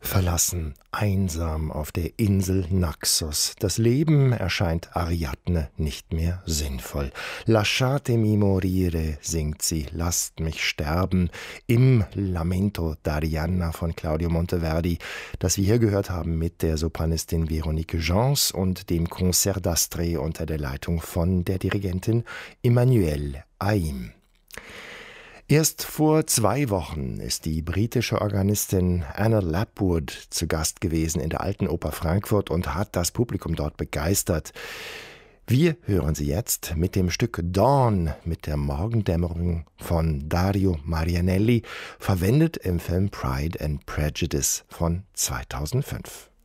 Verlassen, einsam auf der Insel Naxos. Das Leben erscheint Ariadne nicht mehr sinnvoll. Lasciatemi morire, singt sie, lasst mich sterben, im Lamento d'Arianna von Claudio Monteverdi, das wir hier gehört haben mit der Sopranistin Veronique Gens und dem Concert d'Astre unter der Leitung von der Dirigentin Emmanuelle Haim. Erst vor 2 Wochen ist die britische Organistin Anna Lapwood zu Gast gewesen in der Alten Oper Frankfurt und hat das Publikum dort begeistert. Wir hören sie jetzt mit dem Stück Dawn mit der Morgendämmerung von Dario Marianelli, verwendet im Film Pride and Prejudice von 2005.